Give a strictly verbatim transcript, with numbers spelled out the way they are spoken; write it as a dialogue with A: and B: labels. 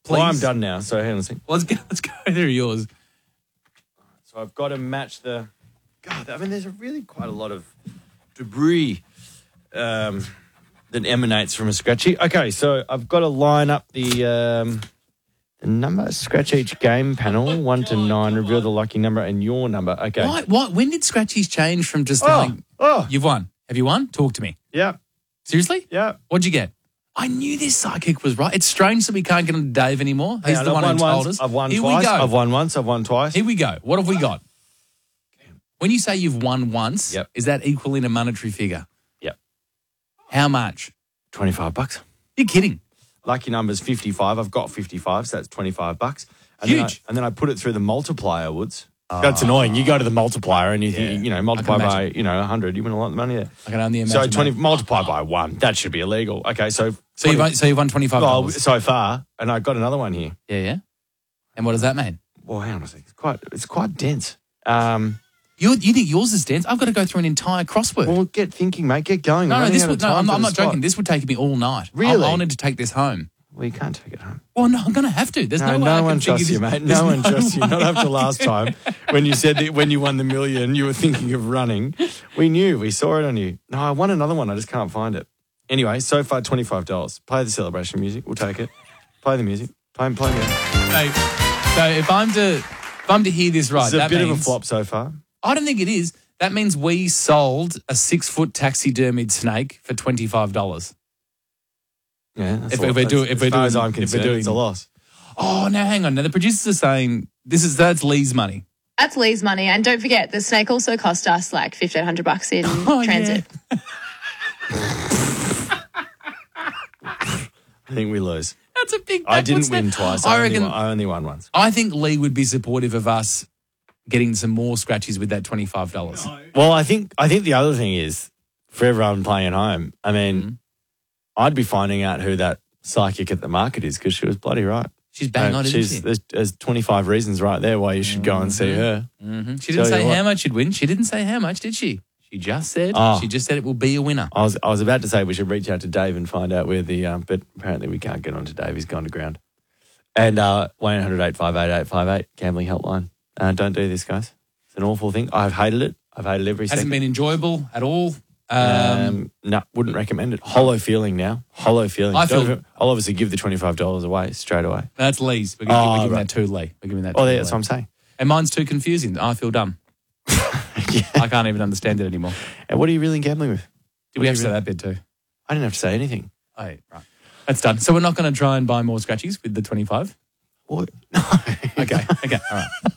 A: please.
B: Well, I'm done now, so hang on a second.
A: Let's go, let's go through yours.
B: So I've got to match the... God, I mean, there's a really quite a lot of debris um, that emanates from a scratchy. Okay, so I've got to line up the... Um, The number, scratch each game panel, one to nine, reveal the lucky number and your number. Okay.
A: Why, why, when did scratchies change from just
B: Oh,
A: going,
B: oh.
A: you've won? Have you won? Talk to me.
B: Yeah,
A: Seriously?
B: yeah.
A: What'd you get? I knew this psychic was right. It's strange that we can't get on to Dave anymore. He's
B: Hang
A: the
B: on,
A: one
B: I've
A: who
B: won
A: told
B: once,
A: us.
B: I've won
A: Here
B: twice.
A: we go.
B: I've won once, I've won twice.
A: Here we go. What have we got? When you say you've won once,
B: Yep.
A: is that equal in a monetary figure?
B: Yep.
A: How much?
B: twenty-five bucks.
A: You're kidding.
B: Lucky number's fifty-five. I've got fifty-five, so that's twenty-five bucks. And
A: Huge.
B: Then I, and then I put it through the multiplier, Woods. That's annoying. You go to the multiplier and you
A: Yeah.
B: think, you know, multiply
A: I can
B: by,
A: imagine.
B: you know, one hundred. You win a lot of money there.
A: I can only imagine.
B: So twenty
A: mate.
B: multiply by one. That should be illegal. Okay, so...
A: So you've, won, so you've won twenty-five
B: Well,
A: dollars.
B: so far, and I got another one here.
A: Yeah, yeah. And what does that mean?
B: Well, hang on a second. It's quite, it's quite dense. Um,
A: You you think yours is dense? I've got to go through an entire crossword.
B: well, get thinking, mate. Get going.
A: no,
B: We're
A: no,
B: running
A: this
B: out
A: would,
B: of
A: no,
B: time
A: I'm,
B: for
A: I'm
B: the
A: not joking.
B: spot.
A: This would take me all night.
B: Really?
A: I, I wanted to take this home.
B: Well, you can't take it home.
A: Well, no, I'm going to have to. There's no,
B: No,
A: way I
B: no
A: can
B: one
A: figure
B: trusts you,
A: this-
B: mate.
A: there's
B: No one trusts you.
A: way.
B: Not after last time when you said that when you won the million, you were thinking of running. We knew. We saw it on you. No, I won another one. I just can't find it. Anyway, so far, twenty-five dollars. Play the celebration music. We'll take it. Play the music. Play, play music.
A: So, so if I'm to if I'm to hear this right,
B: It's a
A: that
B: bit
A: means,
B: of a flop so far.
A: I don't think it is. That means we sold a six foot taxidermied snake for twenty-five dollars.
B: Yeah, that's
A: If-
B: a lot.
A: if we're doing-
B: That's-
A: if we're
B: as far as
A: doing-
B: I'm
A: if we're
B: concerned,
A: doing-
B: it's a loss.
A: Oh, now hang on. Now the producers are saying this is that's Lee's money.
C: That's Lee's money. And don't forget, the snake also cost us like fifteen hundred bucks in
A: Oh,
C: transit.
A: yeah.
B: I think we lose.
A: That's a big.
B: I
A: that
B: didn't
A: puts
B: win
A: that-
B: twice.
A: I
B: I,
A: reckon.
B: only won, I only won once.
A: I think Lee would be supportive of us getting some more scratches with that twenty-five dollars.
B: Well, I think I think the other thing is for everyone playing at home. I mean,
A: Mm-hmm.
B: I'd be finding out who that psychic at the market is because she was bloody right.
A: She's bang
B: Uh,
A: on, isn't
B: she's,
A: she?
B: There's, there's twenty-five reasons right there why you should go and see her.
A: Mm-hmm. She didn't
B: Tell
A: say
B: you
A: how
B: what.
A: much she'd win. She didn't say how much, did she? She just said.
B: Oh.
A: She just said it will be a winner.
B: I was I was about to say we should reach out to Dave and find out where the um, but apparently we can't get on to Dave. He's gone to ground. And uh, one eight hundred eight five eight eight five eight gambling helpline. Uh, don't do this, guys. It's an awful thing. I've hated it. I've hated every
A: Hasn't
B: second.
A: been enjoyable at all. Um,
B: Um, no, wouldn't recommend it. Hollow feeling now. Hollow feeling.
A: I
B: Don't
A: feel-
B: even- I'll obviously give the twenty-five dollars away straight away.
A: that's Lee's. We're, gonna,
B: Oh,
A: we're giving
B: right.
A: that to Lee. We're giving that.
B: Oh,
A: to
B: yeah,
A: Lee.
B: that's what I'm saying.
A: And mine's too confusing. I feel dumb.
B: Yeah.
A: I can't even understand it anymore.
B: And what are you really gambling with?
A: Did we
B: What
A: have
B: do
A: to
B: you
A: say that bit too?
B: I didn't have to say anything.
A: Oh, yeah, right. That's done. So we're not going to try and buy more scratchies with the twenty-five?
B: What? No.
A: Okay. Okay. All right.